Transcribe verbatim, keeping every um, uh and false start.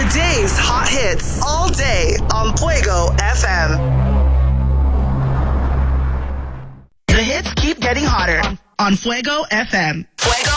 Today's hot hits all day on Fuego F M. The hits keep getting hotter on, on Fuego F M. Fuego